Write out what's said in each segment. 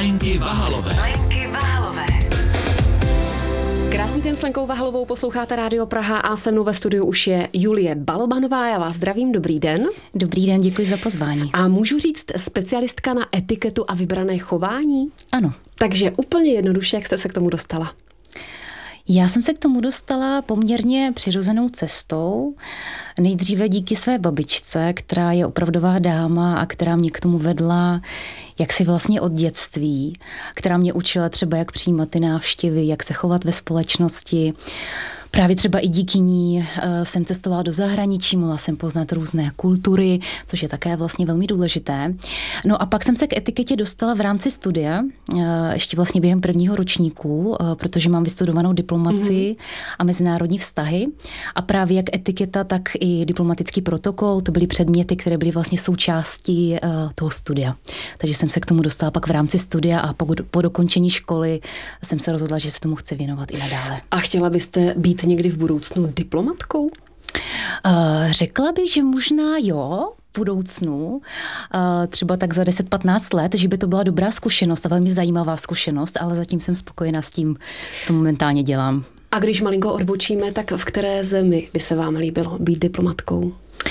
Lenky Vahalové. Krásný den s Lenkou Vahalovou, posloucháte Rádio Praha a se mnou ve studiu už je Julie Balobanová. Já vás zdravím, dobrý den. Dobrý den, děkuji za pozvání. A můžu říct specialistka na etiketu a vybrané chování? Ano. Takže úplně jednoduše, jak jste se k tomu dostala? Já jsem se k tomu dostala poměrně přirozenou cestou. Nejdříve díky své babičce, která je opravdová dáma a která mě k tomu vedla jaksi vlastně od dětství, která mě učila třeba, jak přijímat ty návštěvy, jak se chovat ve společnosti. Právě třeba i díky ní jsem cestovala do zahraničí, mohla jsem poznat různé kultury, což je také vlastně velmi důležité. No a pak jsem se k etiketě dostala v rámci studia, ještě vlastně během prvního ročníku, protože mám vystudovanou diplomaci a mezinárodní vztahy. A právě jak etiketa, tak i diplomatický protokol, to byly předměty, které byly vlastně součástí toho studia. Takže jsem se k tomu dostala pak v rámci studia a po dokončení školy jsem se rozhodla, že se tomu chci věnovat i nadále. A chtěla byste být někdy v budoucnu diplomatkou? Řekla bych, že možná jo, v budoucnu, třeba tak za 10-15 let, že by to byla dobrá zkušenost a velmi zajímavá zkušenost, ale zatím jsem spokojená s tím, co momentálně dělám. A když malinko odbočíme, tak v které zemi by se vám líbilo být diplomatkou?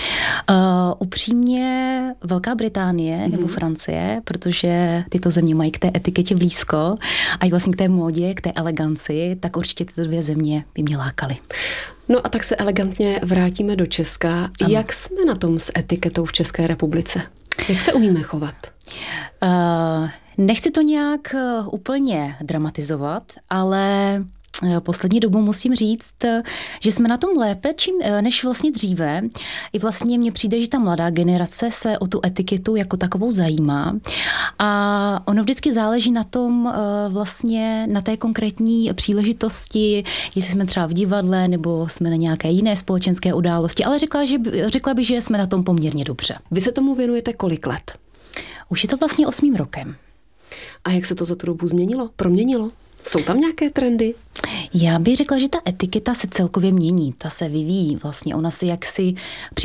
Upřímně Velká Británie nebo Francie, protože tyto země mají k té etiketě blízko a i vlastně k té módě, k té eleganci, tak určitě tyto dvě země by mě lákaly. No a tak se elegantně vrátíme do Česka. Ano. Jak jsme na tom s etiketou v České republice? Jak se umíme chovat? Nechci to nějak úplně dramatizovat, ale poslední dobou musím říct, že jsme na tom lépe, než vlastně dříve. I vlastně mně přijde, že ta mladá generace se o tu etiketu jako takovou zajímá. A ono vždycky záleží na tom vlastně, na té konkrétní příležitosti, jestli jsme třeba v divadle nebo jsme na nějaké jiné společenské události, ale řekla bych, že jsme na tom poměrně dobře. Vy se tomu věnujete kolik let? Už je to vlastně 8 rokem. A jak se to za tu dobu změnilo? Proměnilo? Jsou tam nějaké trendy? Já bych řekla, že ta etiketa se celkově mění, ta se vyvíjí vlastně. Ona si jaksi